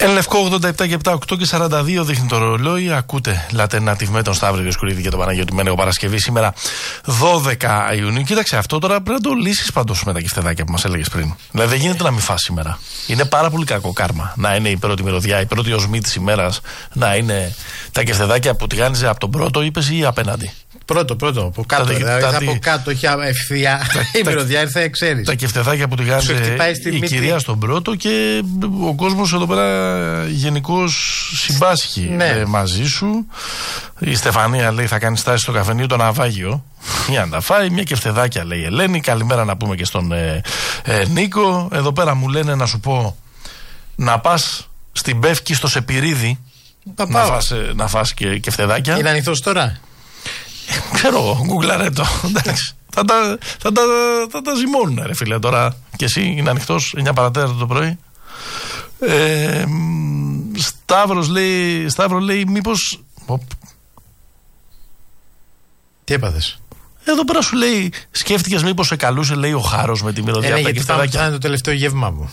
Εν Λευκό 87 και 7, 8 και 42 δείχνει το ρολόι. Ακούτε Λατέρνατιβ με τον Σταύρο Διοσκουρίδη και τον Παναγιώτη Μένεγο Παρασκευή σήμερα 12 Ιουνίου. Κοίταξε, αυτό τώρα πρέπει να το λύσεις πάντως με τα κεφτεδάκια που μας έλεγες πριν. Δηλαδή δεν γίνεται να μην φας σήμερα. Είναι πάρα πολύ κακό κάρμα να είναι η πρώτη μυρωδιά, η πρώτη οσμή της ημέρας να είναι τα κεφτεδάκια που τηγάνιζε από τον πρώτο, είπες, ή απέναντι. Πρώτο, από κάτω. Δηλαδή από κάτω, όχι ευθεία. Η μυρωδιά ήρθε, ξέρεις. Τα κεφτεδάκια που τηγάνιζε η κυρία στον πρώτο και ο κόσμος εδώ πέρα γενικώς συμπάσχει μαζί σου. Η Στεφανία λέει θα κάνει στάση στο καφενείο το ναυάγιο για να τα φάει. Μια κεφτεδάκια λέει η Ελένη. Καλημέρα να πούμε και στον Νίκο. Εδώ πέρα μου λένε να σου πω να πας στην Πεύκη στο Σεπυρίδι να φας και κεφτεδάκια. Είναι ανοιχτός τώρα? Ξέρω, γκουγκλαρέ το. Εντάξει. Θα τα ζυμώνουν ρε φίλε τώρα. Και εσύ είναι ανοιχτός 9 παρατέταρτο το πρωί. Σταύρο λέει μήπως. Τι έπαθες? Εδώ πέρα σου λέει σκέφτηκες μήπως σε καλούσε λέει ο Χάρος με τη μυρωδιά από τα κεφτεδάκια? Θα είναι το τελευταίο γεύμα μου.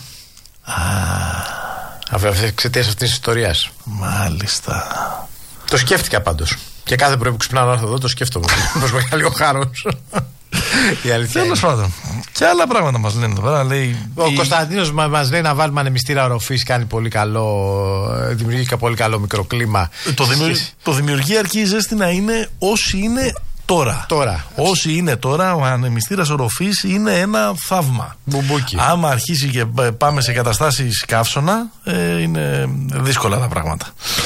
Εξαιτίας αυτής της ιστορίας. Μάλιστα. Το σκέφτηκα πάντως. Και κάθε πρωί που ξυπνάω να έρθω εδώ το σκέφτομαι. Πώς μεγάλει ο Χάρος. Τέλος πάντων. Και άλλα πράγματα μας λένε εδώ πέρα. Ο Κωνσταντίνος μας λέει να βάλουμε ανεμιστήρα οροφής. Κάνει πολύ καλό. Δημιουργεί πολύ καλό μικροκλίμα. Το δημιουργεί αρκεί η ζέστη να είναι όσοι είναι τώρα. Όσοι είναι τώρα, ο ανεμιστήρας οροφής είναι ένα θαύμα. Μπουμπούκι. Άμα αρχίσει και πάμε σε καταστάσεις καύσωνα, είναι δύσκολα τα πράγματα.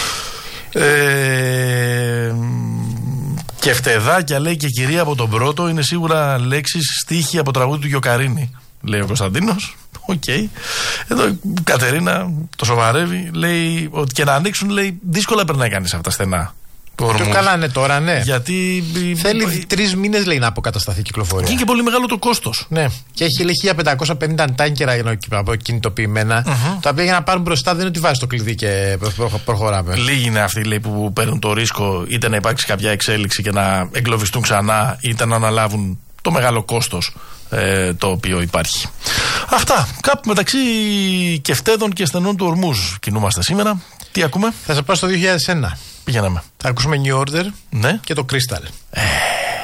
Και φτεδάκια λέει και κυρία από τον πρώτο είναι σίγουρα λέξεις στίχοι από τραγούδι του Γιοκαρίνη, λέει ο Κωνσταντίνος. Οκ. Εδώ η Κατερίνα το σοβαρεύει, λέει ότι και να ανοίξουν λέει δύσκολα περνάει κανείς αυτά τα στενά. Το καλά είναι τώρα, ναι. Γιατί θέλει 3 μήνες λέει να αποκατασταθεί η κυκλοφορία. Και είναι και πολύ μεγάλο το κόστος. Ναι. Και έχει λέει 1550 τάνκερα κινητοποιημένα. Τα οποία για να πάρουν μπροστά δεν είναι ότι βάζει το κλειδί και προχωράμε. Λίγοι είναι αυτοί λέει, που παίρνουν το ρίσκο είτε να υπάρξει κάποια εξέλιξη και να εγκλωβιστούν ξανά, είτε να αναλάβουν το μεγάλο κόστος το οποίο υπάρχει. Αυτά. Κάπου μεταξύ κεφτέδων και στενών του ορμούς κινούμαστε σήμερα. Τι ακούμε? Θα σε πάω στο 2001. Πηγαίναμε. Θα ακούσουμε New Order και το Crystal.